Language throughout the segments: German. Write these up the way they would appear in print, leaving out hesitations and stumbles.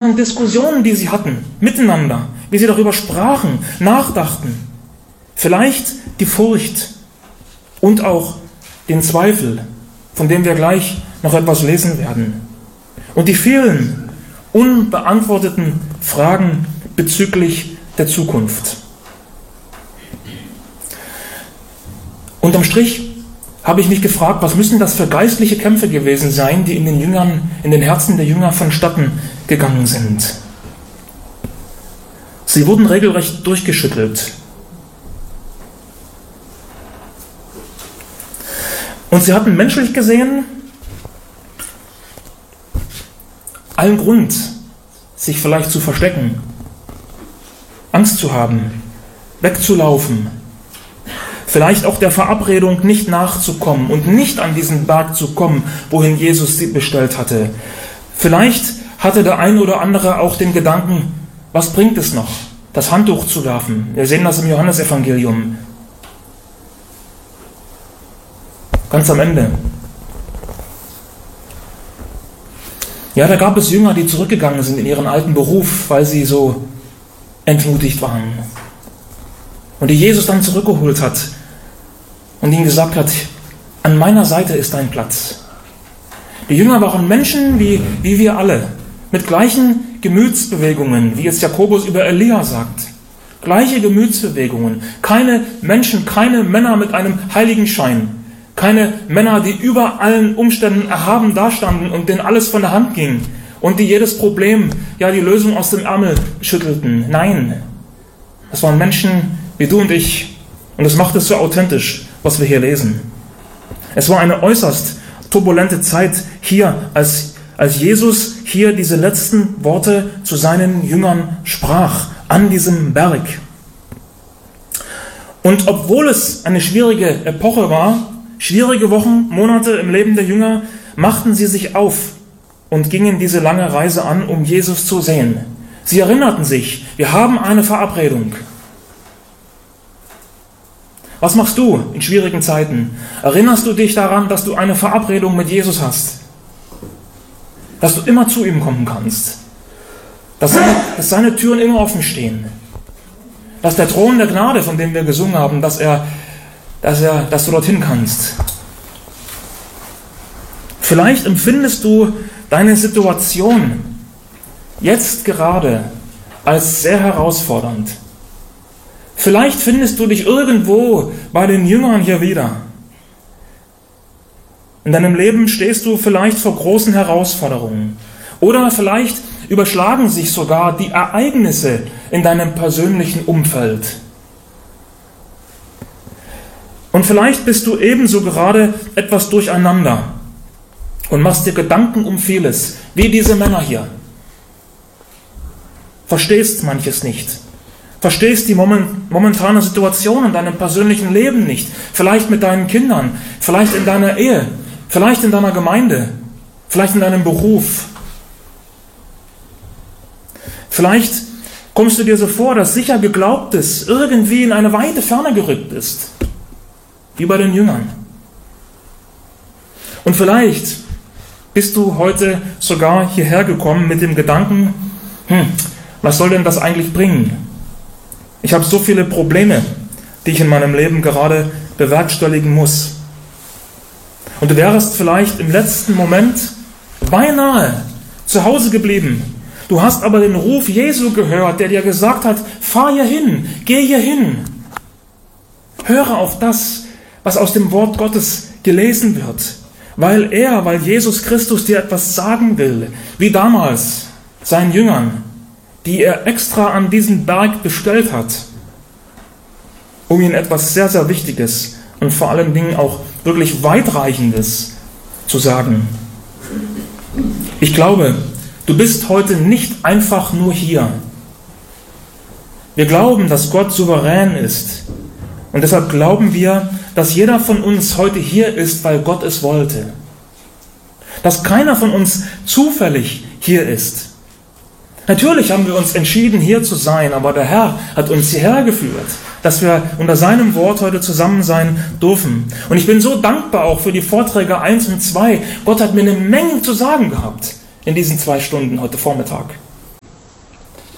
an Diskussionen, die sie hatten, miteinander, wie sie darüber sprachen, nachdachten. Vielleicht die Furcht und auch den Zweifel, von dem wir gleich noch etwas lesen werden. Und die vielen unbeantworteten Fragen bezüglich der Zukunft. Unterm Strich habe ich mich gefragt, was müssen das für geistliche Kämpfe gewesen sein, die in den Herzen der Jünger vonstatten gegangen sind. Sie wurden regelrecht durchgeschüttelt. Und sie hatten menschlich gesehen allen Grund, sich vielleicht zu verstecken, Angst zu haben, wegzulaufen, vielleicht auch der Verabredung nicht nachzukommen und nicht an diesen Berg zu kommen, wohin Jesus sie bestellt hatte. Vielleicht hatte der ein oder andere auch den Gedanken, was bringt es noch, das Handtuch zu werfen? Wir sehen das im Johannesevangelium. Ganz am Ende. Ja, da gab es Jünger, die zurückgegangen sind in ihren alten Beruf, weil sie so entmutigt waren. Und die Jesus dann zurückgeholt hat und ihnen gesagt hat, an meiner Seite ist dein Platz. Die Jünger waren Menschen wie wir alle, mit gleichen Gemütsbewegungen, wie es Jakobus über Elia sagt. Gleiche Gemütsbewegungen. Keine Menschen, keine Männer mit einem Heiligenschein. Keine Männer, die über allen Umständen erhaben dastanden und denen alles von der Hand ging und die jedes Problem, ja die Lösung aus dem Ärmel schüttelten. Nein, das waren Menschen wie du und ich und das macht es so authentisch, was wir hier lesen. Es war eine äußerst turbulente Zeit hier, als Jesus hier diese letzten Worte zu seinen Jüngern sprach, an diesem Berg. Und obwohl es eine schwierige Epoche war, schwierige Wochen, Monate im Leben der Jünger, machten sie sich auf und gingen diese lange Reise an, um Jesus zu sehen. Sie erinnerten sich, wir haben eine Verabredung. Was machst du in schwierigen Zeiten? Erinnerst du dich daran, dass du eine Verabredung mit Jesus hast? Dass du immer zu ihm kommen kannst? Dass seine Türen immer offen stehen? Dass der Thron der Gnade, von dem wir gesungen haben, dass du dorthin kannst. Vielleicht empfindest du deine Situation jetzt gerade als sehr herausfordernd. Vielleicht findest du dich irgendwo bei den Jüngern hier wieder. In deinem Leben stehst du vielleicht vor großen Herausforderungen. Oder vielleicht überschlagen sich sogar die Ereignisse in deinem persönlichen Umfeld. Und vielleicht bist du ebenso gerade etwas durcheinander und machst dir Gedanken um vieles, wie diese Männer hier. Verstehst manches nicht. Verstehst die momentane Situation in deinem persönlichen Leben nicht. Vielleicht mit deinen Kindern, vielleicht in deiner Ehe, vielleicht in deiner Gemeinde, vielleicht in deinem Beruf. Vielleicht kommst du dir so vor, dass sicher Geglaubtes irgendwie in eine weite Ferne gerückt ist. Wie bei den Jüngern. Und vielleicht bist du heute sogar hierher gekommen mit dem Gedanken, was soll denn das eigentlich bringen? Ich habe so viele Probleme, die ich in meinem Leben gerade bewerkstelligen muss. Und du wärst vielleicht im letzten Moment beinahe zu Hause geblieben. Du hast aber den Ruf Jesu gehört, der dir gesagt hat, fahr hier hin, geh hier hin. Höre auf das, was aus dem Wort Gottes gelesen wird, weil Jesus Christus dir etwas sagen will, wie damals seinen Jüngern, die er extra an diesen Berg bestellt hat, um ihnen etwas sehr, sehr Wichtiges und vor allen Dingen auch wirklich Weitreichendes zu sagen. Ich glaube, du bist heute nicht einfach nur hier. Wir glauben, dass Gott souverän ist. Und deshalb glauben wir, dass jeder von uns heute hier ist, weil Gott es wollte. Dass keiner von uns zufällig hier ist. Natürlich haben wir uns entschieden, hier zu sein, aber der Herr hat uns hierher geführt, dass wir unter seinem Wort heute zusammen sein dürfen. Und ich bin so dankbar auch für die Vorträge 1 und 2. Gott hat mir eine Menge zu sagen gehabt in diesen 2 Stunden heute Vormittag.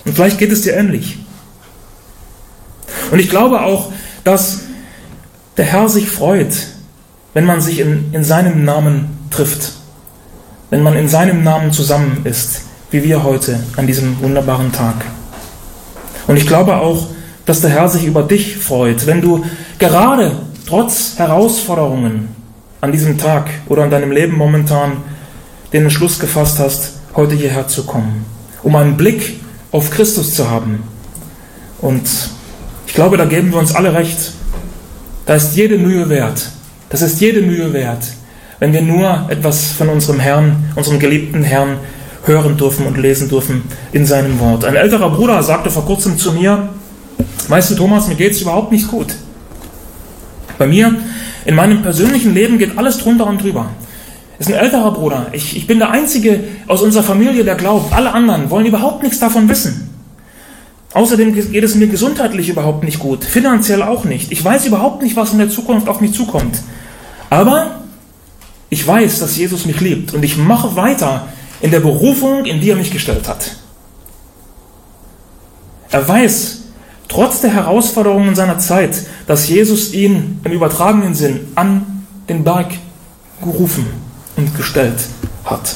Und vielleicht geht es dir ähnlich. Und ich glaube auch, dass der Herr sich freut, wenn man sich in seinem Namen trifft. Wenn man in seinem Namen zusammen ist, wie wir heute an diesem wunderbaren Tag. Und ich glaube auch, dass der Herr sich über dich freut, wenn du gerade trotz Herausforderungen an diesem Tag oder in deinem Leben momentan den Entschluss gefasst hast, heute hierher zu kommen, um einen Blick auf Christus zu haben. Und ich glaube, da geben wir uns alle recht. Da ist jede Mühe wert. Das ist jede Mühe wert, wenn wir nur etwas von unserem Herrn, unserem geliebten Herrn, hören dürfen und lesen dürfen in seinem Wort. Ein älterer Bruder sagte vor kurzem zu mir, weißt du, Thomas, mir geht es überhaupt nicht gut. Bei mir, in meinem persönlichen Leben geht alles drunter und drüber. Ist ein älterer Bruder. Ich bin der Einzige aus unserer Familie, der glaubt. Alle anderen wollen überhaupt nichts davon wissen. Außerdem geht es mir gesundheitlich überhaupt nicht gut, finanziell auch nicht. Ich weiß überhaupt nicht, was in der Zukunft auf mich zukommt. Aber ich weiß, dass Jesus mich liebt und ich mache weiter in der Berufung, in die er mich gestellt hat. Er weiß, trotz der Herausforderungen seiner Zeit, dass Jesus ihn im übertragenen Sinn an den Berg gerufen und gestellt hat.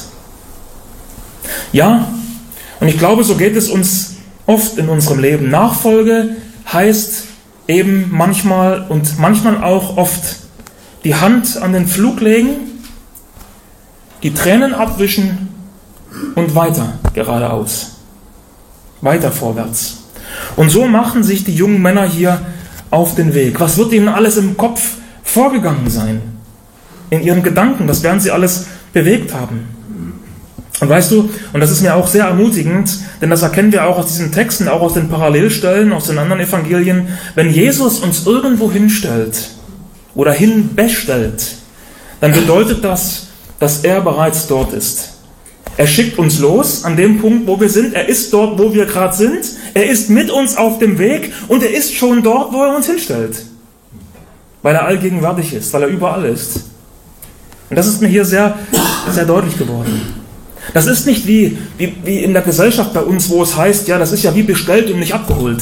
Ja, und ich glaube, so geht es uns oft in unserem Leben. Nachfolge heißt eben manchmal und manchmal auch oft die Hand an den Pflug legen, die Tränen abwischen und weiter geradeaus. Weiter vorwärts. Und so machen sich die jungen Männer hier auf den Weg. Was wird ihnen alles im Kopf vorgegangen sein? In ihren Gedanken, das werden sie alles bewegt haben. Und weißt du, und das ist mir auch sehr ermutigend, denn das erkennen wir auch aus diesen Texten, auch aus den Parallelstellen, aus den anderen Evangelien, wenn Jesus uns irgendwo hinstellt oder hinbestellt, dann bedeutet das, dass er bereits dort ist. Er schickt uns los an dem Punkt, wo wir sind. Er ist dort, wo wir gerade sind. Er ist mit uns auf dem Weg und er ist schon dort, wo er uns hinstellt. Weil er allgegenwärtig ist, weil er überall ist. Und das ist mir hier sehr, sehr deutlich geworden. Das ist nicht wie in der Gesellschaft bei uns, wo es heißt, ja, das ist ja wie bestellt und nicht abgeholt.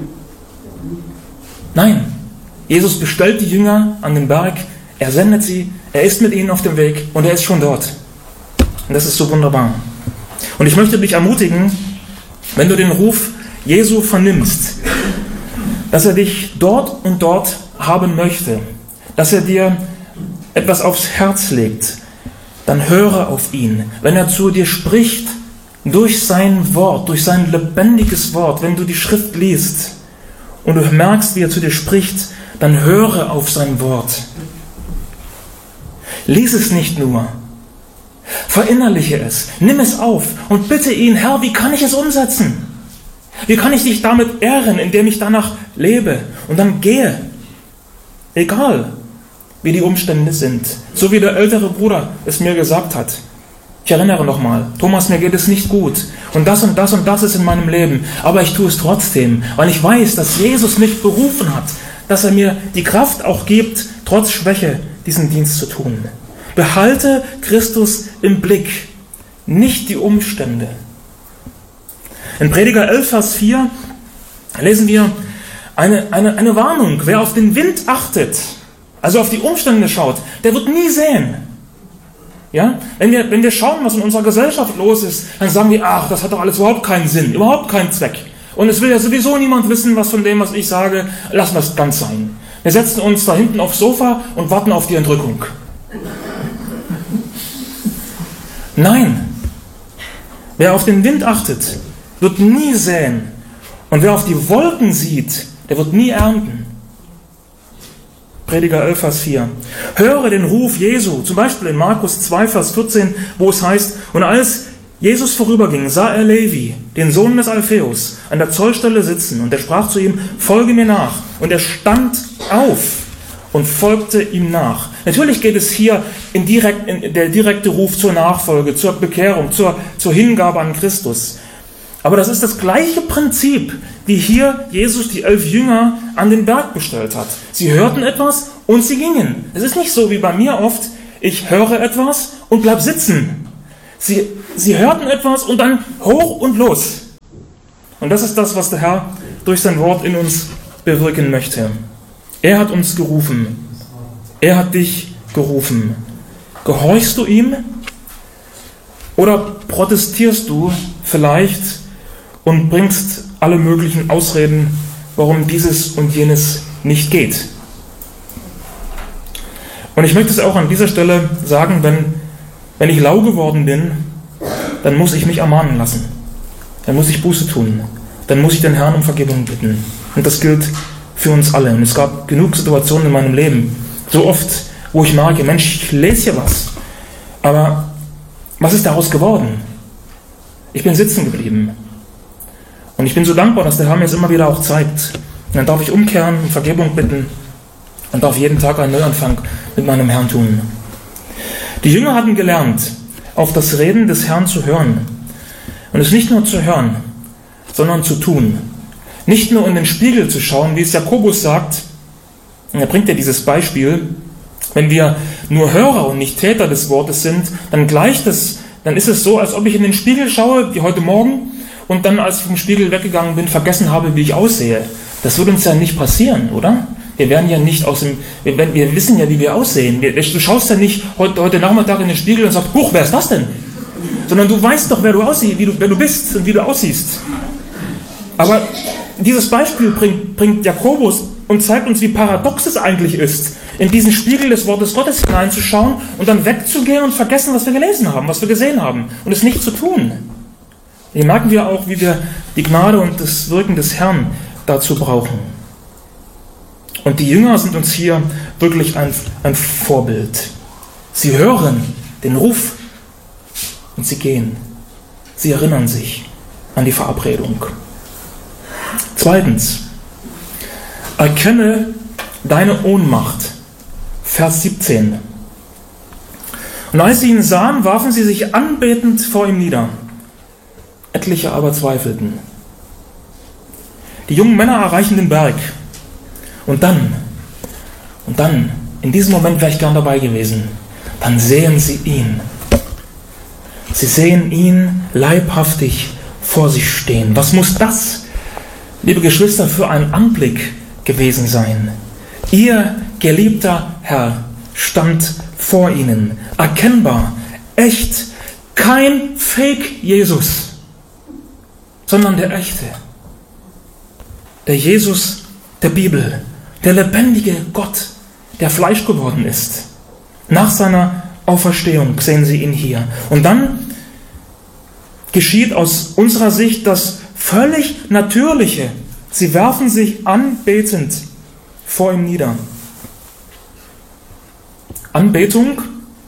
Nein, Jesus bestellt die Jünger an den Berg, er sendet sie, er ist mit ihnen auf dem Weg und er ist schon dort. Und das ist so wunderbar. Und ich möchte dich ermutigen, wenn du den Ruf Jesu vernimmst, dass er dich dort und dort haben möchte, dass er dir etwas aufs Herz legt, dann höre auf ihn. Wenn er zu dir spricht, durch sein Wort, durch sein lebendiges Wort, wenn du die Schrift liest und du merkst, wie er zu dir spricht, dann höre auf sein Wort. Lies es nicht nur, verinnerliche es, nimm es auf und bitte ihn, Herr, wie kann ich es umsetzen? Wie kann ich dich damit ehren, indem ich danach lebe und dann gehe? Egal, wie die Umstände sind. So wie der ältere Bruder es mir gesagt hat. Ich erinnere nochmal, Thomas, mir geht es nicht gut. Und das und das und das ist in meinem Leben. Aber ich tue es trotzdem, weil ich weiß, dass Jesus mich berufen hat, dass er mir die Kraft auch gibt, trotz Schwäche diesen Dienst zu tun. Behalte Christus im Blick, nicht die Umstände. In Prediger 11, Vers 4 lesen wir eine Warnung. Wer auf den Wind achtet, also auf die Umstände schaut, der wird nie säen. Ja? Wenn wir schauen, was in unserer Gesellschaft los ist, dann sagen wir, ach, das hat doch alles überhaupt keinen Sinn, überhaupt keinen Zweck. Und es will ja sowieso niemand wissen, was von dem, was ich sage, lassen wir es ganz sein. Wir setzen uns da hinten aufs Sofa und warten auf die Entrückung. Nein, wer auf den Wind achtet, wird nie säen. Und wer auf die Wolken sieht, der wird nie ernten. Prediger 11, Vers 4. Höre den Ruf Jesu, zum Beispiel in Markus 2, Vers 14, wo es heißt, und als Jesus vorüberging, sah er Levi, den Sohn des Alpheus, an der Zollstelle sitzen, und er sprach zu ihm, folge mir nach. Und er stand auf und folgte ihm nach. Natürlich geht es hier in der direkte Ruf zur Nachfolge, zur Bekehrung, zur Hingabe an Christus. Aber das ist das gleiche Prinzip, wie hier Jesus die 11 Jünger an den Berg bestellt hat. Sie hörten etwas und sie gingen. Es ist nicht so wie bei mir oft, ich höre etwas und bleib sitzen. Sie hörten etwas und dann hoch und los. Und das ist das, was der Herr durch sein Wort in uns bewirken möchte. Er hat uns gerufen. Er hat dich gerufen. Gehorchst du ihm? Oder protestierst du vielleicht und bringst alle möglichen Ausreden, warum dieses und jenes nicht geht? Und ich möchte es auch an dieser Stelle sagen, wenn ich lau geworden bin, dann muss ich mich ermahnen lassen. Dann muss ich Buße tun. Dann muss ich den Herrn um Vergebung bitten. Und das gilt für uns alle. Und es gab genug Situationen in meinem Leben, so oft, wo ich merke, Mensch, ich lese hier was. Aber was ist daraus geworden? Ich bin sitzen geblieben. Und ich bin so dankbar, dass der Herr mir es immer wieder auch zeigt. Und dann darf ich umkehren, um Vergebung bitten und darf jeden Tag einen Neuanfang mit meinem Herrn tun. Die Jünger hatten gelernt, auf das Reden des Herrn zu hören. Und es nicht nur zu hören, sondern zu tun. Nicht nur in den Spiegel zu schauen, wie es Jakobus sagt. Und er bringt ja dieses Beispiel. Wenn wir nur Hörer und nicht Täter des Wortes sind, dann ist es so, als ob ich in den Spiegel schaue, wie heute Morgen, und dann, als ich vom Spiegel weggegangen bin, vergessen habe, wie ich aussehe. Das wird uns ja nicht passieren, oder? Wir werden ja nicht wir wissen ja, wie wir aussehen. Du schaust ja nicht heute Nachmittag in den Spiegel und sagst, huch, wer ist das denn? Sondern du weißt doch, wer du aussiehst, wer du bist und wie du aussiehst. Aber dieses Beispiel bringt Jakobus und zeigt uns, wie paradox es eigentlich ist, in diesen Spiegel des Wortes Gottes hineinzuschauen und dann wegzugehen und vergessen, was wir gelesen haben, was wir gesehen haben und es nicht zu tun. Hier merken wir auch, wie wir die Gnade und das Wirken des Herrn dazu brauchen. Und die Jünger sind uns hier wirklich ein Vorbild. Sie hören den Ruf und sie gehen. Sie erinnern sich an die Verabredung. Zweitens, erkenne deine Ohnmacht. Vers 17. Und als sie ihn sahen, warfen sie sich anbetend vor ihm nieder. Etliche aber zweifelten. Die jungen Männer erreichen den Berg. Und dann, in diesem Moment wäre ich gern dabei gewesen, dann sehen sie ihn. Sie sehen ihn leibhaftig vor sich stehen. Was muss das, liebe Geschwister, für ein Anblick gewesen sein? Ihr geliebter Herr stand vor ihnen, erkennbar, echt, kein Fake-Jesus, sondern der echte, der Jesus der Bibel, der lebendige Gott, der Fleisch geworden ist. Nach seiner Auferstehung sehen sie ihn hier. Und dann geschieht aus unserer Sicht das völlig Natürliche. Sie werfen sich anbetend vor ihm nieder. Anbetung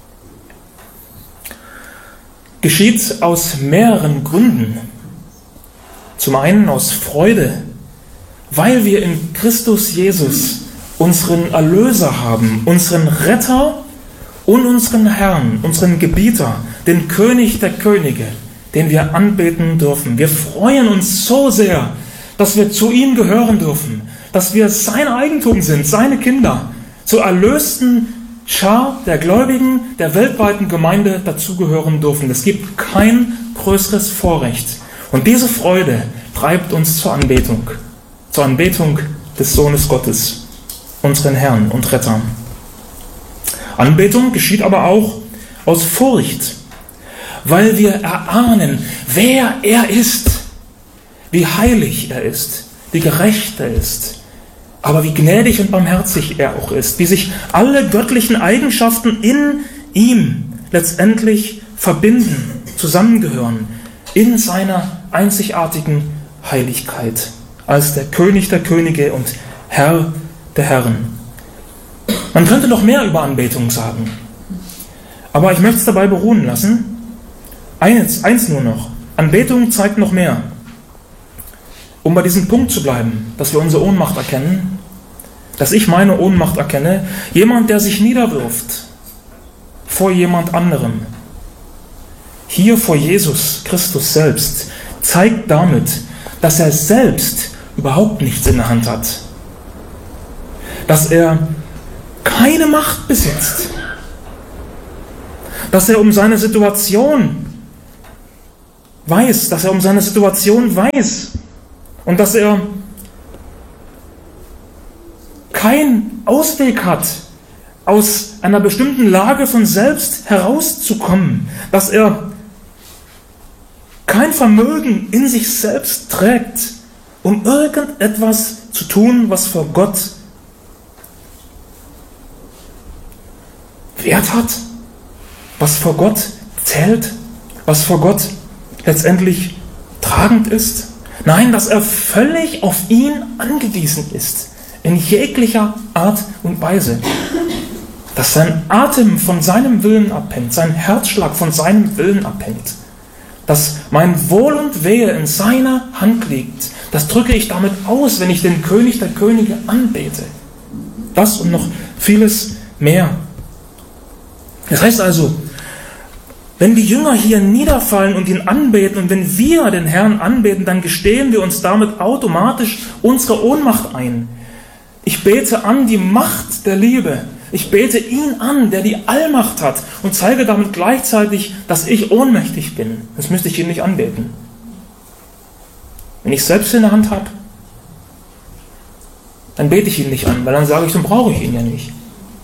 geschieht aus mehreren Gründen. Zum einen aus Freude, weil wir in Christus Jesus unseren Erlöser haben, unseren Retter und unseren Herrn, unseren Gebieter, den König der Könige, den wir anbeten dürfen. Wir freuen uns so sehr, dass wir zu ihm gehören dürfen, dass wir sein Eigentum sind, seine Kinder, zur erlösten Schar der Gläubigen der weltweiten Gemeinde dazugehören dürfen. Es gibt kein größeres Vorrecht. Und diese Freude treibt uns zur Anbetung des Sohnes Gottes, unseren Herrn und Retter. Anbetung geschieht aber auch aus Furcht, weil wir erahnen, wer er ist, wie heilig er ist, wie gerecht er ist, aber wie gnädig und barmherzig er auch ist, wie sich alle göttlichen Eigenschaften in ihm letztendlich verbinden, zusammengehören, in seiner einzigartigen Heiligkeit, als der König der Könige und Herr der Herren. Man könnte noch mehr über Anbetung sagen, aber ich möchte es dabei beruhen lassen. Eins nur noch. Anbetung zeigt noch mehr. Um bei diesem Punkt zu bleiben, dass wir unsere Ohnmacht erkennen, dass ich meine Ohnmacht erkenne, jemand, der sich niederwirft vor jemand anderem, hier vor Jesus Christus selbst, zeigt damit, dass er selbst überhaupt nichts in der Hand hat. Dass er keine Macht besitzt. Dass er um seine Situation weiß, und dass er keinen Ausweg hat, aus einer bestimmten Lage von selbst herauszukommen, dass er kein Vermögen in sich selbst trägt, um irgendetwas zu tun, was vor Gott Wert hat, was vor Gott zählt, was vor Gott letztendlich tragend ist. Nein, dass er völlig auf ihn angewiesen ist, in jeglicher Art und Weise. Dass sein Atem von seinem Willen abhängt, sein Herzschlag von seinem Willen abhängt. Dass mein Wohl und Wehe in seiner Hand liegt. Das drücke ich damit aus, wenn ich den König der Könige anbete. Das und noch vieles mehr. Das heißt also, wenn die Jünger hier niederfallen und ihn anbeten und wenn wir den Herrn anbeten, dann gestehen wir uns damit automatisch unsere Ohnmacht ein. Ich bete an die Macht der Liebe. Ich bete ihn an, der die Allmacht hat und zeige damit gleichzeitig, dass ich ohnmächtig bin. Das müsste ich ihn nicht anbeten. Wenn ich selbst in der Hand habe, dann bete ich ihn nicht an, weil dann sage ich, dann brauche ich ihn ja nicht.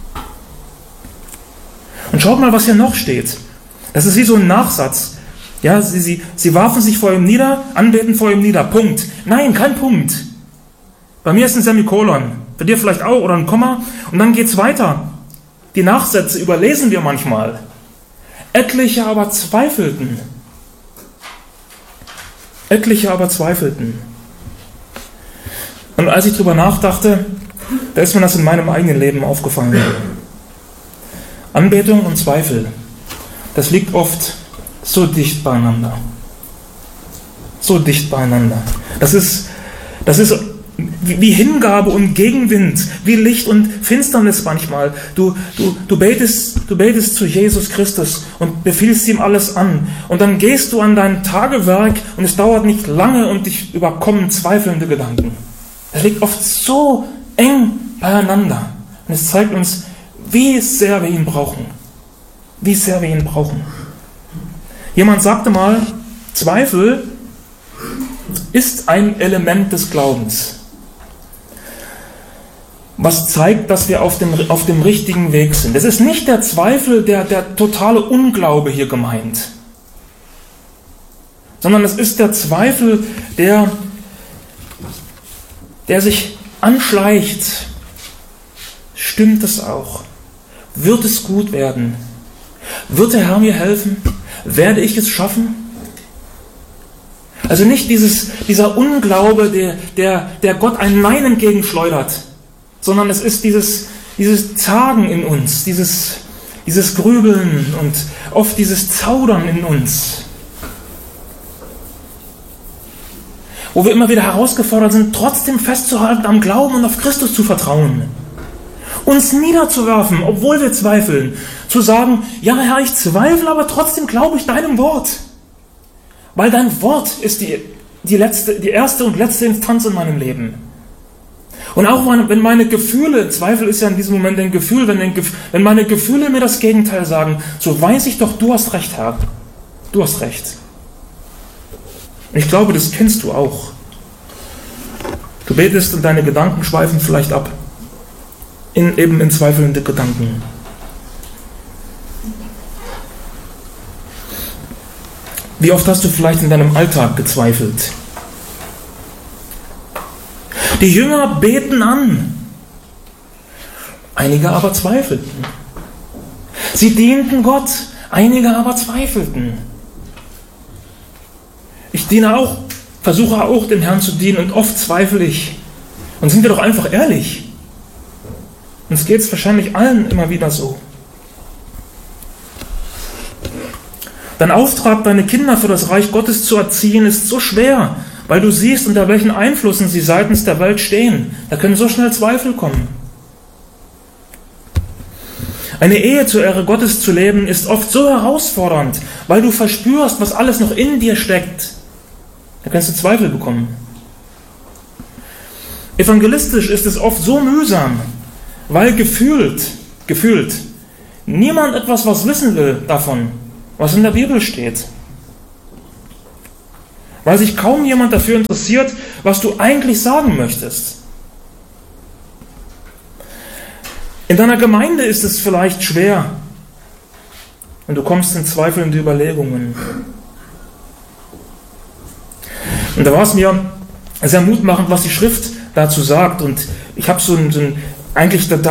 Und schaut mal, was hier noch steht. Das ist wie so ein Nachsatz. Ja, sie warfen sich vor ihm nieder, anbeten vor ihm nieder. Punkt. Nein, kein Punkt. Bei mir ist ein Semikolon. Bei dir vielleicht auch oder ein Komma. Und dann geht es weiter. Die Nachsätze überlesen wir manchmal. Etliche aber zweifelten. Etliche aber zweifelten. Und als ich drüber nachdachte, da ist mir das in meinem eigenen Leben aufgefallen. Anbetung und Zweifel, das liegt oft so dicht beieinander. So dicht beieinander. Das ist wie Hingabe und Gegenwind, wie Licht und Finsternis manchmal. Du betest zu Jesus Christus und befiehlst ihm alles an. Und dann gehst du an dein Tagewerk und es dauert nicht lange und dich überkommen zweifelnde Gedanken. Es liegt oft so eng beieinander. Und es zeigt uns, wie sehr wir ihn brauchen. Wie sehr wir ihn brauchen. Jemand sagte mal, Zweifel ist ein Element des Glaubens, was zeigt, dass wir auf dem richtigen Weg sind. Es ist nicht der Zweifel, der totale Unglaube hier gemeint, sondern es ist der Zweifel, der sich anschleicht. Stimmt es auch? Wird es gut werden? Wird der Herr mir helfen? Werde ich es schaffen? Also nicht dieser Unglaube, der Gott ein Nein entgegenschleudert, sondern es ist dieses Zagen in uns, dieses Grübeln und oft dieses Zaudern in uns, wo wir immer wieder herausgefordert sind, trotzdem festzuhalten am Glauben und auf Christus zu vertrauen. Uns niederzuwerfen, obwohl wir zweifeln. Zu sagen, ja Herr, ich zweifle, aber trotzdem glaube ich deinem Wort. Weil dein Wort ist die erste und letzte Instanz in meinem Leben. Und auch wenn meine Gefühle, Zweifel ist ja in diesem Moment ein Gefühl, wenn meine Gefühle mir das Gegenteil sagen, so weiß ich doch, du hast recht, Herr. Du hast recht. Und ich glaube, das kennst du auch. Du betest und deine Gedanken schweifen vielleicht ab. In zweifelnde Gedanken. Wie oft hast du vielleicht in deinem Alltag gezweifelt? Die Jünger beten an, einige aber zweifelten. Sie dienten Gott, einige aber zweifelten. Ich versuche auch dem Herrn zu dienen und oft zweifle ich. Und sind wir doch einfach ehrlich. Uns geht es wahrscheinlich allen immer wieder so. Dein Auftrag, deine Kinder für das Reich Gottes zu erziehen, ist so schwer, weil du siehst, unter welchen Einflüssen sie seitens der Welt stehen. Da können so schnell Zweifel kommen. Eine Ehe zur Ehre Gottes zu leben, ist oft so herausfordernd, weil du verspürst, was alles noch in dir steckt. Da kannst du Zweifel bekommen. Evangelistisch ist es oft so mühsam, weil gefühlt niemand etwas was wissen will davon, was in der Bibel steht. weil sich kaum jemand dafür interessiert, was du eigentlich sagen möchtest. In deiner Gemeinde ist es vielleicht schwer und du kommst in zweifelnde Überlegungen. Und da war es mir sehr mutmachend, was die Schrift dazu sagt. Und ich habe eigentlich der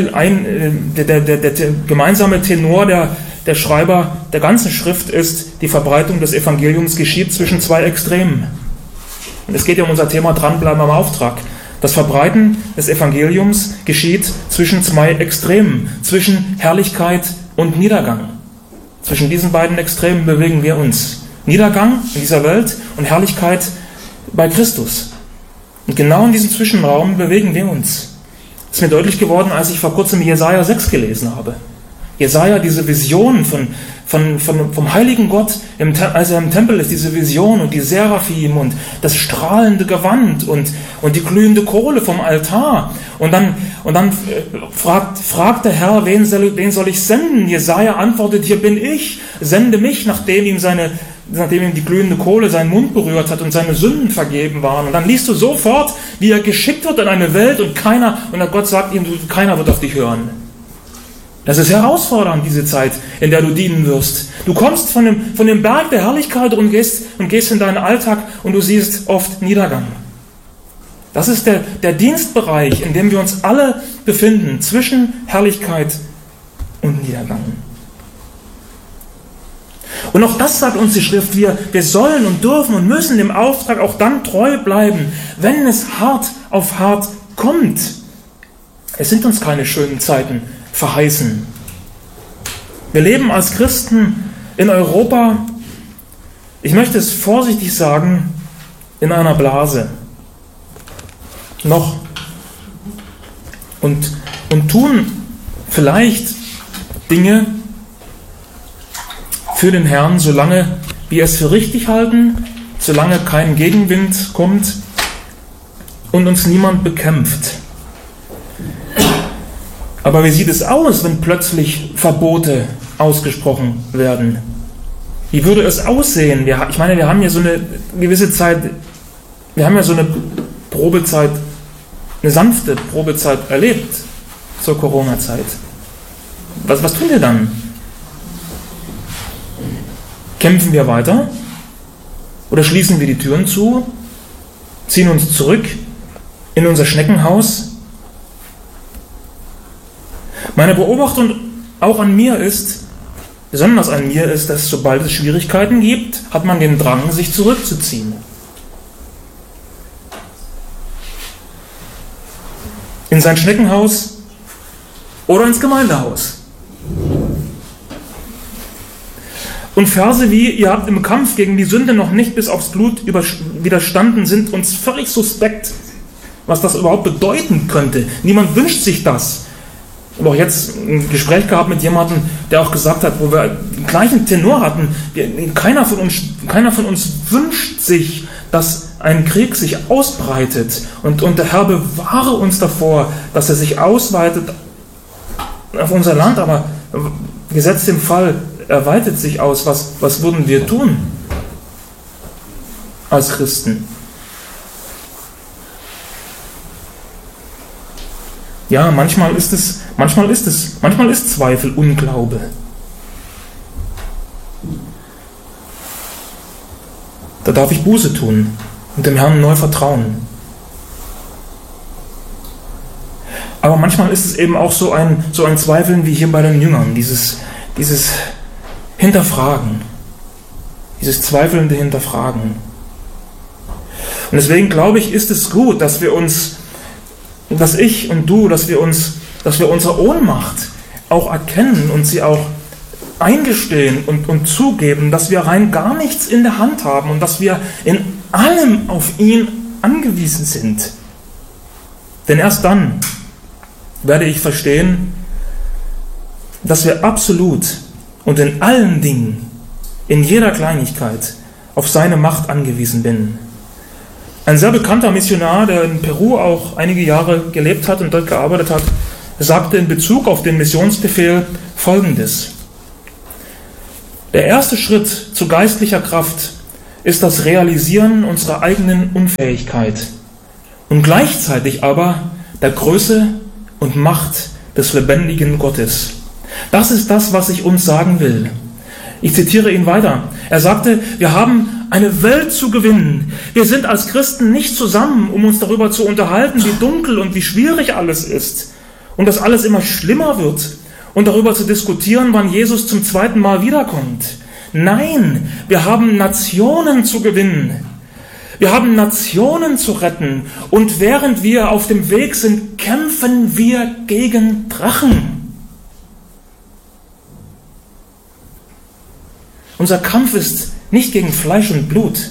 gemeinsame Tenor der Schreiber der ganzen Schrift ist, die Verbreitung des Evangeliums geschieht zwischen zwei Extremen. Und es geht ja um unser Thema Dranbleiben am Auftrag. Das Verbreiten des Evangeliums geschieht zwischen zwei Extremen, zwischen Herrlichkeit und Niedergang. Zwischen diesen beiden Extremen bewegen wir uns. Niedergang in dieser Welt und Herrlichkeit bei Christus. Und genau in diesem Zwischenraum bewegen wir uns. Das ist mir deutlich geworden, als ich vor kurzem Jesaja 6 gelesen habe. Jesaja, diese Vision vom heiligen Gott, als er im Tempel ist, diese Vision und die Seraphim und das strahlende Gewand und die glühende Kohle vom Altar. Und dann fragt der Herr, wen soll ich senden? Jesaja antwortet, hier bin ich, sende mich, nachdem ihm die glühende Kohle seinen Mund berührt hat und seine Sünden vergeben waren. Und dann liest du sofort, wie er geschickt wird in eine Welt und Gott sagt ihm, keiner wird auf dich hören. Das ist herausfordernd, diese Zeit, in der du dienen wirst. Du kommst von dem Berg der Herrlichkeit und gehst in deinen Alltag und du siehst oft Niedergang. Das ist der Dienstbereich, in dem wir uns alle befinden, zwischen Herrlichkeit und Niedergang. Und auch das sagt uns die Schrift, wir sollen und dürfen und müssen dem Auftrag auch dann treu bleiben, wenn es hart auf hart kommt. Es sind uns keine schönen Zeiten verheißen. Wir leben als Christen in Europa, ich möchte es vorsichtig sagen, in einer Blase. Noch. Und tun vielleicht Dinge für den Herrn, solange wir es für richtig halten, solange kein Gegenwind kommt und uns niemand bekämpft. Aber wie sieht es aus, wenn plötzlich Verbote ausgesprochen werden? Wie würde es aussehen? Wir haben ja so eine gewisse Zeit, wir haben ja so eine Probezeit, eine sanfte Probezeit erlebt zur Corona-Zeit. Was tun wir dann? Kämpfen wir weiter? Oder schließen wir die Türen zu? Ziehen uns zurück in unser Schneckenhaus? Meine Beobachtung auch an mir ist, besonders an mir ist, dass sobald es Schwierigkeiten gibt, hat man den Drang, sich zurückzuziehen. In sein Schneckenhaus oder ins Gemeindehaus. Und Verse wie, ihr habt im Kampf gegen die Sünde noch nicht bis aufs Blut widerstanden, sind uns völlig suspekt, was das überhaupt bedeuten könnte. Niemand wünscht sich das. Ich habe auch jetzt ein Gespräch gehabt mit jemandem, der auch gesagt hat, wo wir den gleichen Tenor hatten, keiner von uns wünscht sich, dass ein Krieg sich ausbreitet. Und der Herr bewahre uns davor, dass er sich ausweitet auf unser Land, aber gesetzt im Fall, er weitet sich aus. Was würden wir tun als Christen? Ja, manchmal ist Zweifel Unglaube. Da darf ich Buße tun und dem Herrn neu vertrauen. Aber manchmal ist es eben auch so ein Zweifeln wie hier bei den Jüngern, dieses Hinterfragen, dieses zweifelnde Hinterfragen. Und deswegen glaube ich, ist es gut, dass wir unsere Ohnmacht auch erkennen und sie auch eingestehen und zugeben, dass wir rein gar nichts in der Hand haben und dass wir in allem auf ihn angewiesen sind. Denn erst dann werde ich verstehen, dass wir absolut und in allen Dingen, in jeder Kleinigkeit, auf seine Macht angewiesen sind. Ein sehr bekannter Missionar, der in Peru auch einige Jahre gelebt hat und dort gearbeitet hat, sagte in Bezug auf den Missionsbefehl Folgendes: Der erste Schritt zu geistlicher Kraft ist das Realisieren unserer eigenen Unfähigkeit und gleichzeitig aber der Größe und Macht des lebendigen Gottes. Das ist das, was ich uns sagen will. Ich zitiere ihn weiter. Er sagte, wir haben eine Welt zu gewinnen. Wir sind als Christen nicht zusammen, um uns darüber zu unterhalten, wie dunkel und wie schwierig alles ist und dass alles immer schlimmer wird und darüber zu diskutieren, wann Jesus zum zweiten Mal wiederkommt. Nein, wir haben Nationen zu gewinnen. Wir haben Nationen zu retten und während wir auf dem Weg sind, kämpfen wir gegen Drachen. Unser Kampf ist nicht gegen Fleisch und Blut.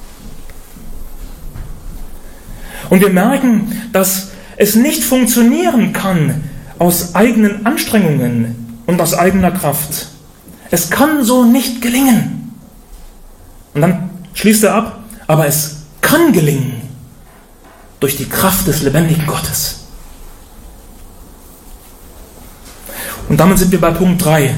Und wir merken, dass es nicht funktionieren kann aus eigenen Anstrengungen und aus eigener Kraft. Es kann so nicht gelingen. Und dann schließt er ab, aber es kann gelingen durch die Kraft des lebendigen Gottes. Und damit sind wir bei Punkt 3.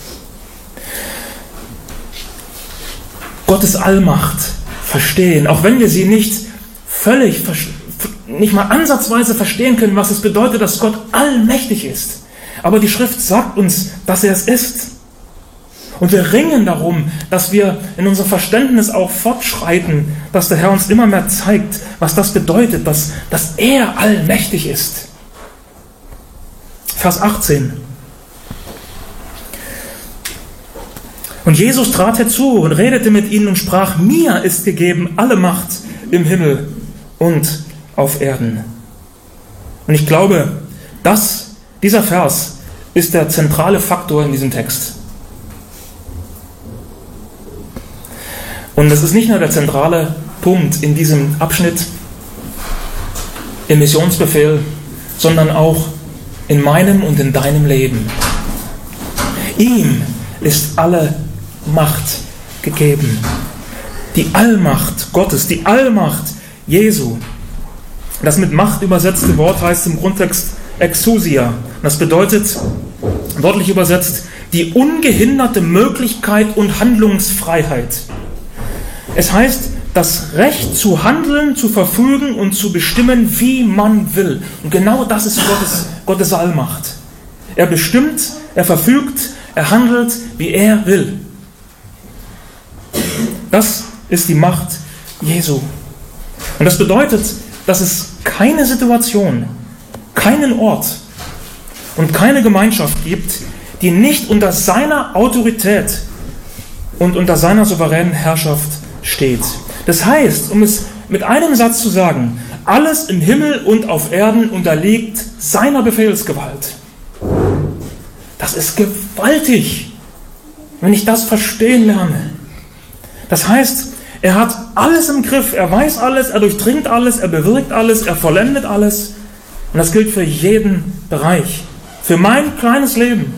Gottes Allmacht verstehen, auch wenn wir sie nicht nicht mal ansatzweise verstehen können, was es bedeutet, dass Gott allmächtig ist. Aber die Schrift sagt uns, dass er es ist. Und wir ringen darum, dass wir in unserem Verständnis auch fortschreiten, dass der Herr uns immer mehr zeigt, was das bedeutet, dass er allmächtig ist. Vers 18. Und Jesus trat herzu und redete mit ihnen und sprach, mir ist gegeben alle Macht im Himmel und auf Erden. Und ich glaube, dieser Vers ist der zentrale Faktor in diesem Text. Und das ist nicht nur der zentrale Punkt in diesem Abschnitt im Missionsbefehl, sondern auch in meinem und in deinem Leben. Ihm ist alle Macht gegeben. Die Allmacht Gottes, die Allmacht Jesu. Das mit Macht übersetzte Wort heißt im Grundtext Exousia. Das bedeutet, wörtlich übersetzt, die ungehinderte Möglichkeit und Handlungsfreiheit. Es heißt, das Recht zu handeln, zu verfügen und zu bestimmen, wie man will. Und genau das ist Gottes Allmacht. Er bestimmt, er verfügt, er handelt, wie er will. Das ist die Macht Jesu. Und das bedeutet, dass es keine Situation, keinen Ort und keine Gemeinschaft gibt, die nicht unter seiner Autorität und unter seiner souveränen Herrschaft steht. Das heißt, um es mit einem Satz zu sagen, alles im Himmel und auf Erden unterliegt seiner Befehlsgewalt. Das ist gewaltig, wenn ich das verstehen lerne. Das heißt, er hat alles im Griff, er weiß alles, er durchdringt alles, er bewirkt alles, er vollendet alles. Und das gilt für jeden Bereich. Für mein kleines Leben.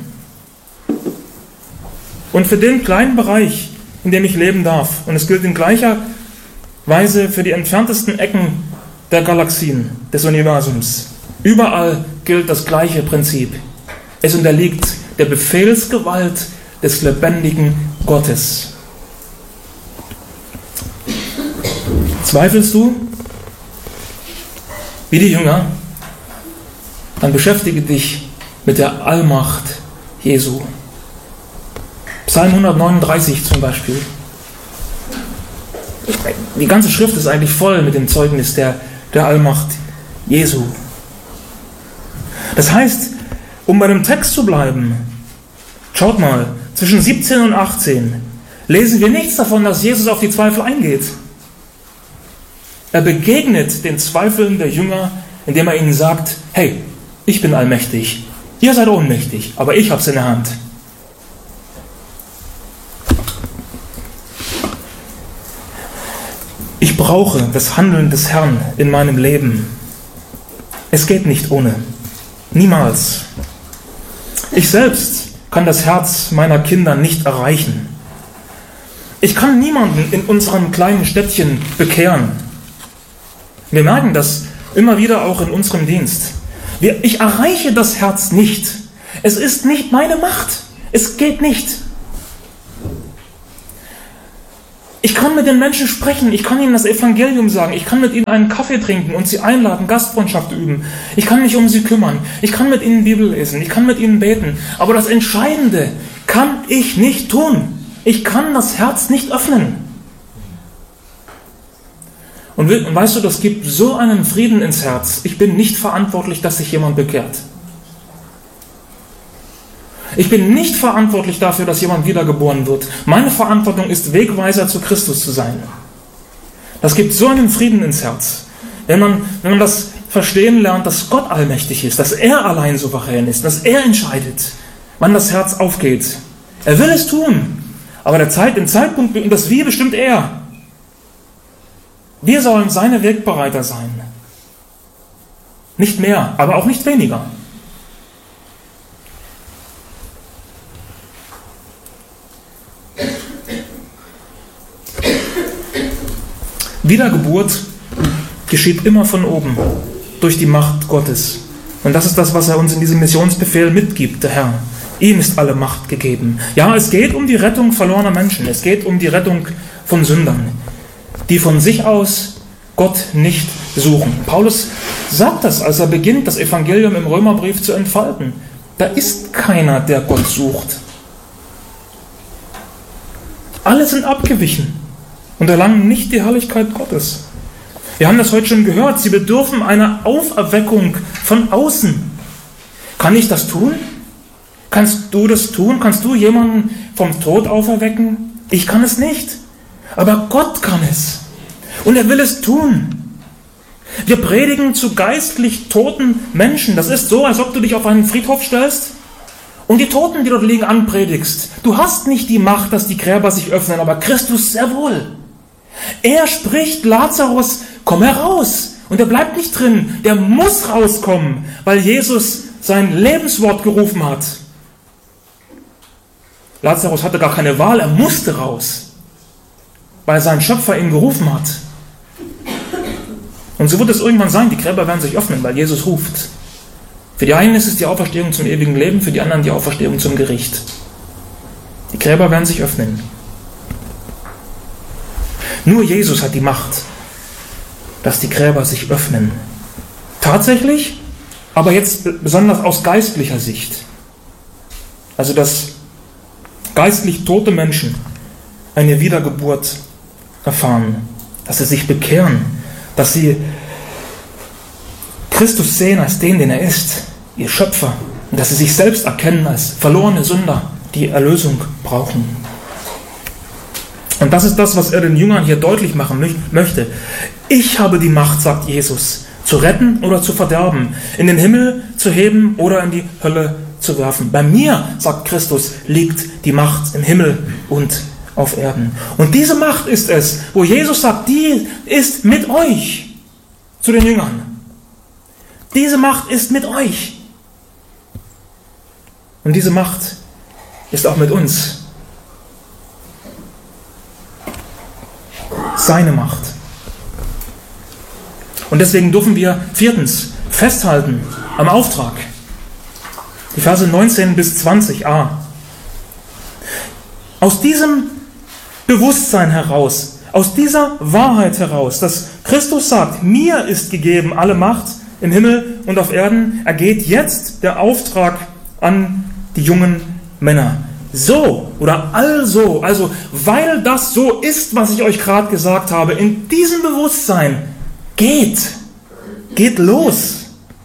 Und für den kleinen Bereich, in dem ich leben darf. Und es gilt in gleicher Weise für die entferntesten Ecken der Galaxien, des Universums. Überall gilt das gleiche Prinzip. Es unterliegt der Befehlsgewalt des lebendigen Gottes. Zweifelst du, wie die Jünger? Dann beschäftige dich mit der Allmacht Jesu. Psalm 139 zum Beispiel. Die ganze Schrift ist eigentlich voll mit dem Zeugnis der Allmacht Jesu. Das heißt, um bei dem Text zu bleiben, schaut mal, zwischen 17 und 18 lesen wir nichts davon, dass Jesus auf die Zweifel eingeht. Er begegnet den Zweifeln der Jünger, indem er ihnen sagt, hey, ich bin allmächtig, ihr seid ohnmächtig, aber ich habe es in der Hand. Ich brauche das Handeln des Herrn in meinem Leben. Es geht nicht ohne. Niemals. Ich selbst kann das Herz meiner Kinder nicht erreichen. Ich kann niemanden in unserem kleinen Städtchen bekehren. Wir merken das immer wieder auch in unserem Dienst. Ich erreiche das Herz nicht. Es ist nicht meine Macht. Es geht nicht. Ich kann mit den Menschen sprechen, ich kann ihnen das Evangelium sagen, ich kann mit ihnen einen Kaffee trinken und sie einladen, Gastfreundschaft üben. Ich kann mich um sie kümmern, ich kann mit ihnen Bibel lesen, ich kann mit ihnen beten. Aber das Entscheidende kann ich nicht tun. Ich kann das Herz nicht öffnen. Und weißt du, das gibt so einen Frieden ins Herz. Ich bin nicht verantwortlich, dass sich jemand bekehrt. Ich bin nicht verantwortlich dafür, dass jemand wiedergeboren wird. Meine Verantwortung ist, Wegweiser zu Christus zu sein. Das gibt so einen Frieden ins Herz. Wenn man das verstehen lernt, dass Gott allmächtig ist, dass er allein souverän ist, dass er entscheidet, wann das Herz aufgeht. Er will es tun, aber den Zeitpunkt und das Wie bestimmt er. Wir sollen seine Wegbereiter sein. Nicht mehr, aber auch nicht weniger. Wiedergeburt geschieht immer von oben, durch die Macht Gottes. Und das ist das, was er uns in diesem Missionsbefehl mitgibt, der Herr. Ihm ist alle Macht gegeben. Ja, es geht um die Rettung verlorener Menschen. Es geht um die Rettung von Sündern, die von sich aus Gott nicht suchen. Paulus sagt das, als er beginnt, das Evangelium im Römerbrief zu entfalten. Da ist keiner, der Gott sucht. Alle sind abgewichen und erlangen nicht die Herrlichkeit Gottes. Wir haben das heute schon gehört, sie bedürfen einer Auferweckung von außen. Kann ich das tun? Kannst du das tun? Kannst du jemanden vom Tod auferwecken? Ich kann es nicht. Aber Gott kann es. Und er will es tun. Wir predigen zu geistlich toten Menschen. Das ist so, als ob du dich auf einen Friedhof stellst und die Toten, die dort liegen, anpredigst. Du hast nicht die Macht, dass die Gräber sich öffnen, aber Christus sehr wohl. Er spricht, Lazarus, komm heraus. Und er bleibt nicht drin, der muss rauskommen, weil Jesus sein Lebenswort gerufen hat. Lazarus hatte gar keine Wahl, er musste raus, weil sein Schöpfer ihn gerufen hat. Und so wird es irgendwann sein, die Gräber werden sich öffnen, weil Jesus ruft. Für die einen ist es die Auferstehung zum ewigen Leben, für die anderen die Auferstehung zum Gericht. Die Gräber werden sich öffnen. Nur Jesus hat die Macht, dass die Gräber sich öffnen. Tatsächlich, aber jetzt besonders aus geistlicher Sicht. Also dass geistlich tote Menschen eine Wiedergeburt erfahren, dass sie sich bekehren, dass sie Christus sehen als den er ist, ihr Schöpfer, und dass sie sich selbst erkennen als verlorene Sünder, die Erlösung brauchen. Und das ist das, was er den Jüngern hier deutlich machen möchte. Ich habe die Macht, sagt Jesus, zu retten oder zu verderben, in den Himmel zu heben oder in die Hölle zu werfen. Bei mir, sagt Christus, liegt die Macht im Himmel und auf Erden. Und diese Macht ist es, wo Jesus sagt, die ist mit euch, zu den Jüngern. Diese Macht ist mit euch. Und diese Macht ist auch mit uns. Seine Macht. Und deswegen dürfen wir viertens festhalten am Auftrag. Die Verse 19 bis 20a. Aus diesem Bewusstsein heraus, aus dieser Wahrheit heraus, dass Christus sagt, mir ist gegeben alle Macht im Himmel und auf Erden, ergeht jetzt der Auftrag an die jungen Männer. So oder also, weil das so ist, was ich euch gerade gesagt habe, in diesem Bewusstsein geht los.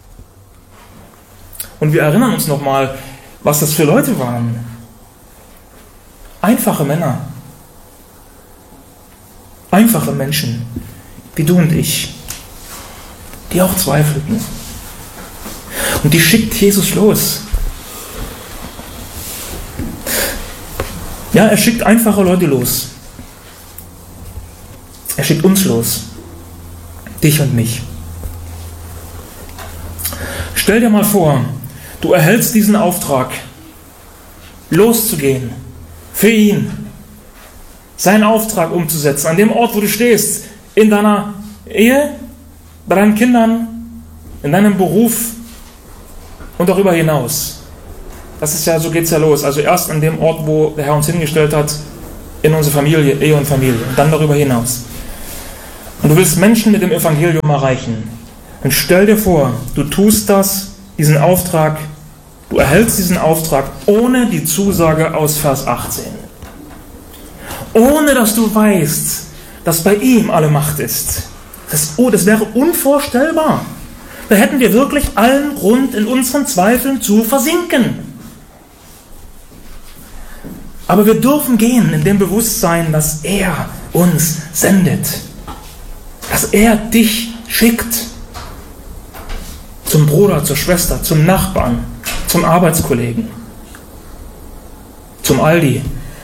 Und wir erinnern uns nochmal, was das für Leute waren. Einfache Männer. Einfache Menschen, wie du und ich, die auch zweifelten. Und die schickt Jesus los. Ja, er schickt einfache Leute los. Er schickt uns los. Dich und mich. Stell dir mal vor, du erhältst diesen Auftrag, loszugehen, für ihn, seinen Auftrag umzusetzen, an dem Ort, wo du stehst, in deiner Ehe, bei deinen Kindern, in deinem Beruf und darüber hinaus. Das ist ja, so geht es ja los. Also erst an dem Ort, wo der Herr uns hingestellt hat, in unsere Familie, Ehe und Familie und dann darüber hinaus. Und du willst Menschen mit dem Evangelium erreichen. Und stell dir vor, du tust das, diesen Auftrag, du erhältst diesen Auftrag ohne die Zusage aus Vers 18. Ohne dass du weißt, dass bei ihm alle Macht ist. Das wäre unvorstellbar. Da hätten wir wirklich allen Grund, in unseren Zweifeln zu versinken. Aber wir dürfen gehen in dem Bewusstsein, dass er uns sendet. Dass er dich schickt. Zum Bruder, zur Schwester, zum Nachbarn, zum Arbeitskollegen, zum Aldi,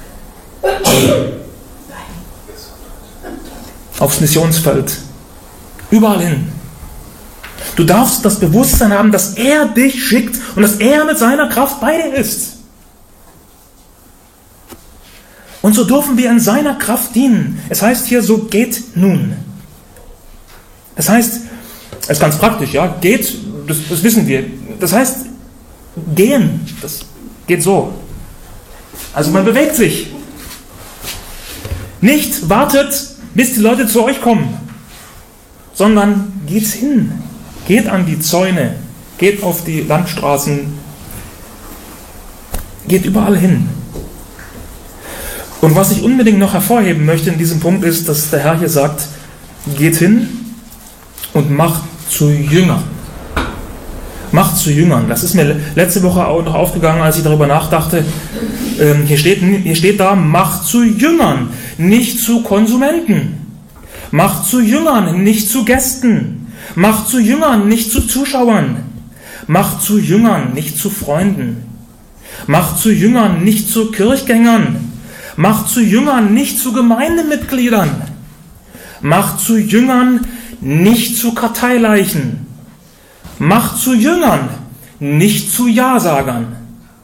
aufs Missionsfeld, überall hin. Du darfst das Bewusstsein haben, dass er dich schickt und dass er mit seiner Kraft bei dir ist. Und so dürfen wir in seiner Kraft dienen. Es heißt hier, so geht nun. Das heißt, es ist ganz praktisch, ja, geht, das wissen wir. Das heißt, gehen, das geht so. Also man bewegt sich. Nicht wartet, bis die Leute zu euch kommen, sondern geht hin. Geht an die Zäune, geht auf die Landstraßen, geht überall hin. Und was ich unbedingt noch hervorheben möchte in diesem Punkt ist, dass der Herr hier sagt, geht hin und macht zu Jüngern. Macht zu Jüngern. Das ist mir letzte Woche auch noch aufgegangen, als ich darüber nachdachte. Hier steht da, macht zu Jüngern, nicht zu Konsumenten. Macht zu Jüngern, nicht zu Gästen. Macht zu Jüngern, nicht zu Zuschauern. Macht zu Jüngern, nicht zu Freunden. Macht zu Jüngern, nicht zu Kirchgängern. Macht zu Jüngern, nicht zu Gemeindemitgliedern. Macht zu Jüngern, nicht zu Karteileichen. Macht zu Jüngern, nicht zu Ja-Sagern.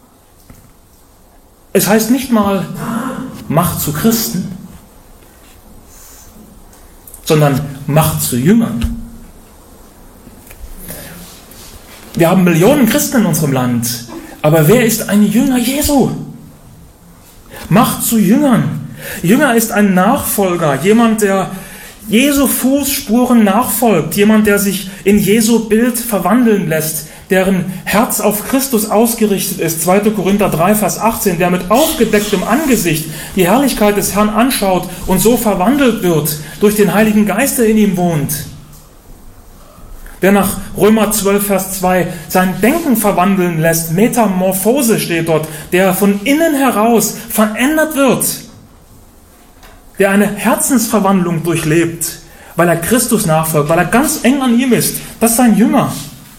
Es heißt nicht mal, macht zu Christen, sondern macht zu Jüngern. Wir haben Millionen Christen in unserem Land, aber wer ist ein Jünger Jesu? Macht zu Jüngern. Jünger ist ein Nachfolger, jemand, der Jesu Fußspuren nachfolgt, jemand, der sich in Jesu Bild verwandeln lässt, deren Herz auf Christus ausgerichtet ist. 2. Korinther 3, Vers 18, der mit aufgedecktem Angesicht die Herrlichkeit des Herrn anschaut und so verwandelt wird durch den Heiligen Geist, der in ihm wohnt. Der nach Römer 12, Vers 2 sein Denken verwandeln lässt. Metamorphose steht dort, der von innen heraus verändert wird. Der eine Herzensverwandlung durchlebt, weil er Christus nachfolgt, weil er ganz eng an ihm ist. Das ist ein Jünger.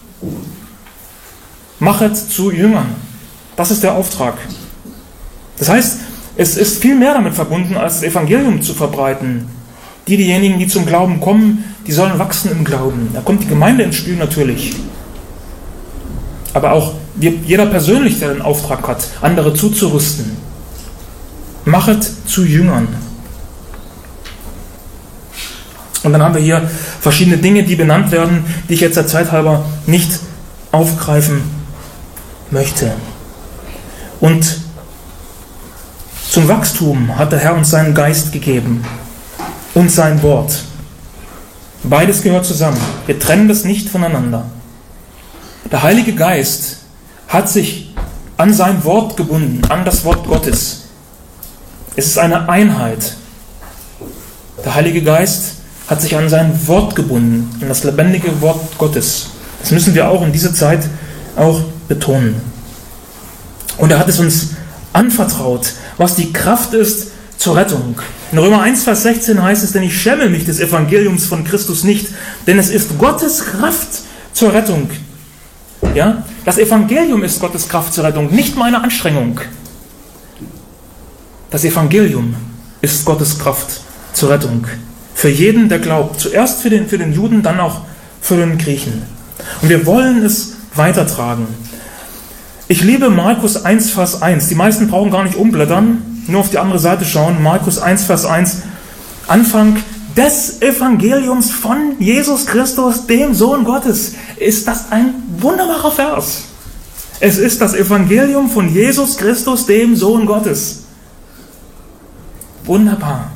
Machet zu Jüngern. Das ist der Auftrag. Das heißt, es ist viel mehr damit verbunden, als das Evangelium zu verbreiten. Diejenigen, die zum Glauben kommen, die sollen wachsen im Glauben. Da kommt die Gemeinde ins Spiel natürlich. Aber auch jeder persönlich, der den Auftrag hat, andere zuzurüsten. Machet zu Jüngern. Und dann haben wir hier verschiedene Dinge, die benannt werden, die ich jetzt der Zeit halber nicht aufgreifen möchte. Und zum Wachstum hat der Herr uns seinen Geist gegeben und sein Wort. Beides gehört zusammen. Wir trennen das nicht voneinander. Der Heilige Geist hat sich an sein Wort gebunden, an das Wort Gottes. Es ist eine Einheit. Der Heilige Geist hat sich an sein Wort gebunden, an das lebendige Wort Gottes. Das müssen wir auch in dieser Zeit auch betonen. Und er hat es uns anvertraut, was die Kraft ist zur Rettung. In Römer 1, Vers 16 heißt es, denn ich schäme mich des Evangeliums von Christus nicht, denn es ist Gottes Kraft zur Rettung. Ja? Das Evangelium ist Gottes Kraft zur Rettung, nicht meine Anstrengung. Das Evangelium ist Gottes Kraft zur Rettung. Für jeden, der glaubt. Zuerst für den Juden, dann auch für den Griechen. Und wir wollen es weitertragen. Ich liebe Markus 1, Vers 1. Die meisten brauchen gar nicht umblättern, nur auf die andere Seite schauen. Markus 1, Vers 1. Anfang des Evangeliums von Jesus Christus, dem Sohn Gottes. Ist das ein wunderbarer Vers? Es ist das Evangelium von Jesus Christus, dem Sohn Gottes. Wunderbar.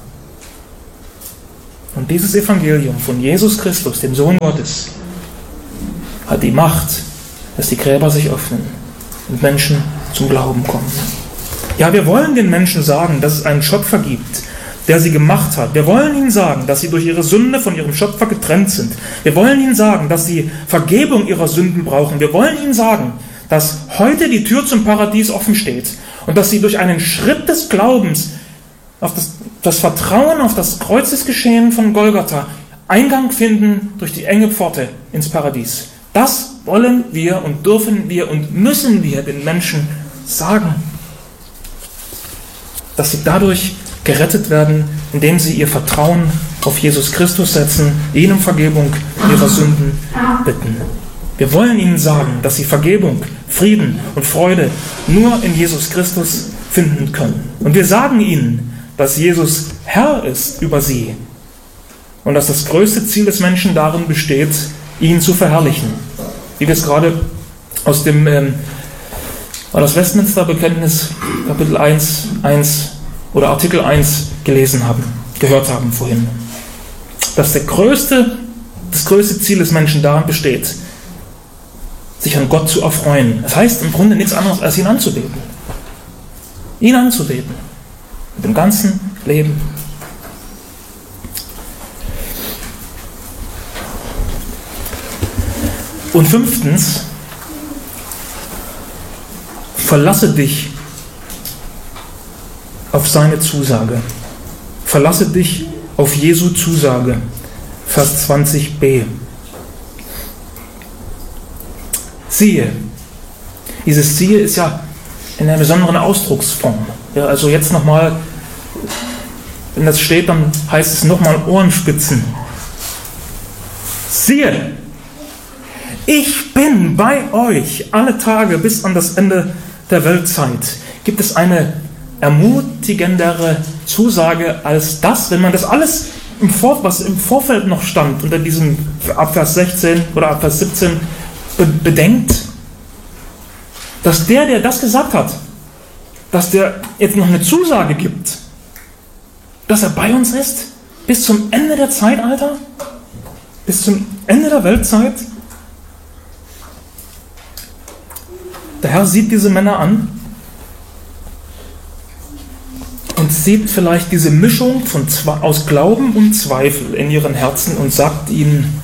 Und dieses Evangelium von Jesus Christus, dem Sohn Gottes, hat die Macht, dass die Gräber sich öffnen und Menschen zum Glauben kommen. Ja, wir wollen den Menschen sagen, dass es einen Schöpfer gibt, der sie gemacht hat. Wir wollen ihnen sagen, dass sie durch ihre Sünde von ihrem Schöpfer getrennt sind. Wir wollen ihnen sagen, dass sie Vergebung ihrer Sünden brauchen. Wir wollen ihnen sagen, dass heute die Tür zum Paradies offen steht und dass sie durch einen Schritt des Glaubens auf das Vertrauen auf das Kreuzesgeschehen von Golgatha Eingang finden durch die enge Pforte ins Paradies. Das wollen wir und dürfen wir und müssen wir den Menschen sagen, dass sie dadurch gerettet werden, indem sie ihr Vertrauen auf Jesus Christus setzen, ihn um Vergebung ihrer Sünden bitten. Wir wollen ihnen sagen, dass sie Vergebung, Frieden und Freude nur in Jesus Christus finden können. Und wir sagen ihnen, dass Jesus Herr ist über sie und dass das größte Ziel des Menschen darin besteht, ihn zu verherrlichen. Wie wir es gerade aus dem das Westminster-Bekenntnis, Kapitel 1 oder Artikel 1 gehört haben vorhin. Dass das größte Ziel des Menschen darin besteht, sich an Gott zu erfreuen. Das heißt im Grunde nichts anderes, als ihn anzubeten. Ihn anzubeten. Mit dem ganzen Leben. Und 5. Verlasse dich auf seine Zusage. Verlasse dich auf Jesu Zusage. Vers 20b. Siehe. Dieses Siehe ist ja in einer besonderen Ausdrucksform. Ja, also jetzt nochmal, wenn das steht, dann heißt es nochmal Ohrenspitzen. Siehe, ich bin bei euch alle Tage bis an das Ende der Weltzeit. Gibt es eine ermutigendere Zusage als das, wenn man das alles, was im Vorfeld noch stand, unter diesem Abvers 16 oder Abvers 17 bedenkt, dass der das gesagt hat, dass der jetzt noch eine Zusage gibt, dass er bei uns ist, bis zum Ende der Zeitalter, bis zum Ende der Weltzeit. Der Herr sieht diese Männer an und sieht vielleicht diese Mischung aus Glauben und Zweifel in ihren Herzen und sagt ihnen,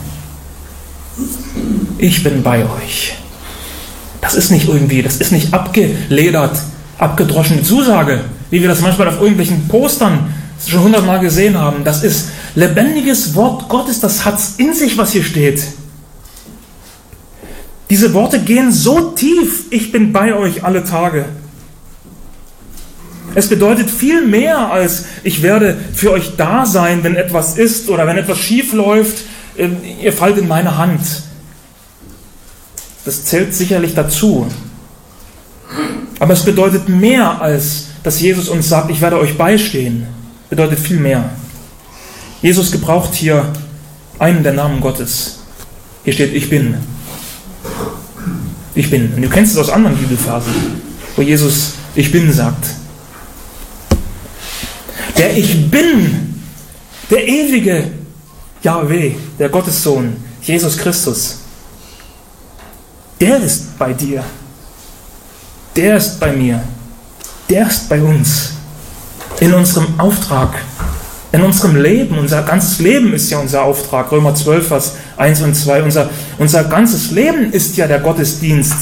ich bin bei euch. Das ist nicht abgeledert, abgedroschene Zusage, wie wir das manchmal auf irgendwelchen Postern schon 100-mal gesehen haben. Das ist lebendiges Wort Gottes, das hat in sich, was hier steht. Diese Worte gehen so tief, ich bin bei euch alle Tage. Es bedeutet viel mehr als, ich werde für euch da sein, wenn etwas ist oder wenn etwas schief läuft, ihr fallt in meine Hand. Das zählt sicherlich dazu. Aber es bedeutet mehr als, dass Jesus uns sagt, ich werde euch beistehen. Bedeutet viel mehr. Jesus gebraucht hier einen der Namen Gottes. Hier steht, ich bin. Ich bin. Und du kennst es aus anderen Bibelversen, wo Jesus, ich bin, sagt. Der Ich Bin, der ewige Jahweh, der Gottessohn, Jesus Christus, der ist bei dir. Der ist bei mir. Der ist bei uns. In unserem Auftrag. In unserem Leben. Unser ganzes Leben ist ja unser Auftrag. Römer 12, Vers 1 und 2. Unser ganzes Leben ist ja der Gottesdienst.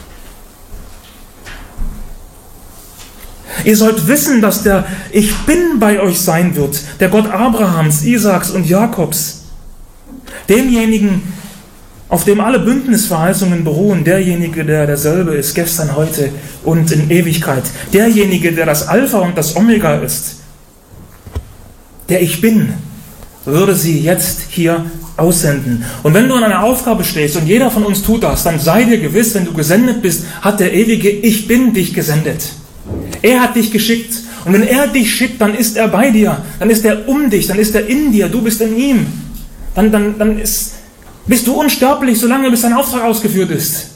Ihr sollt wissen, dass der Ich Bin bei euch sein wird. Der Gott Abrahams, Isaaks und Jakobs. Demjenigen, auf dem alle Bündnisverheißungen beruhen, derjenige, der derselbe ist, gestern, heute und in Ewigkeit. Derjenige, der das Alpha und das Omega ist. Der Ich Bin, würde sie jetzt hier aussenden. Und wenn du an einer Aufgabe stehst und jeder von uns tut das, dann sei dir gewiss, wenn du gesendet bist, hat der ewige Ich Bin dich gesendet. Er hat dich geschickt. Und wenn er dich schickt, dann ist er bei dir. Dann ist er um dich, dann ist er in dir, du bist in ihm. Dann bist du unsterblich, solange bis dein Auftrag ausgeführt ist.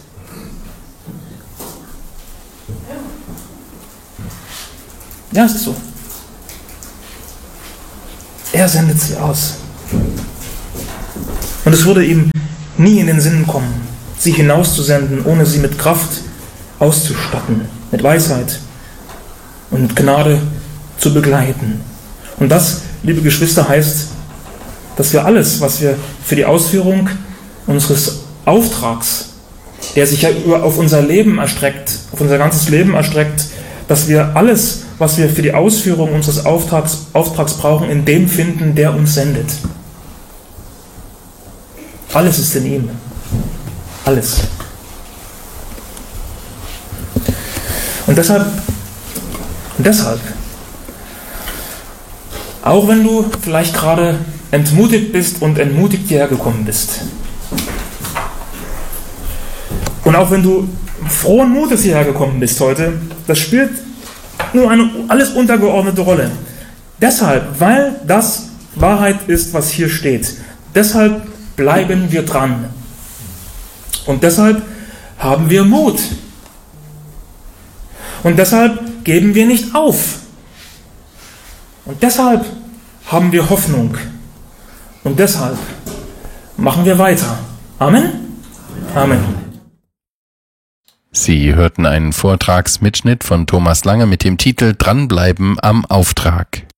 Ja, es ist so. Er sendet sie aus. Und es würde ihm nie in den Sinn kommen, sie hinauszusenden, ohne sie mit Kraft auszustatten, mit Weisheit und mit Gnade zu begleiten. Und das, liebe Geschwister, heißt, dass wir alles, was wir für die Ausführung unseres Auftrags, der sich ja auf unser Leben erstreckt, auf unser ganzes Leben erstreckt, dass wir alles, was wir für die Ausführung unseres Auftrags brauchen, in dem finden, der uns sendet. Alles ist in ihm. Alles. Und deshalb, auch wenn du vielleicht gerade entmutigt bist und entmutigt hierher gekommen bist, und auch wenn du frohen Mutes hierher gekommen bist heute, das spielt nur eine alles untergeordnete Rolle. Deshalb, weil das Wahrheit ist, was hier steht, deshalb bleiben wir dran. Und deshalb haben wir Mut. Und deshalb geben wir nicht auf. Und deshalb haben wir Hoffnung. Und deshalb machen wir weiter. Amen? Amen. Sie hörten einen Vortragsmitschnitt von Thomas Lange mit dem Titel Dranbleiben am Auftrag.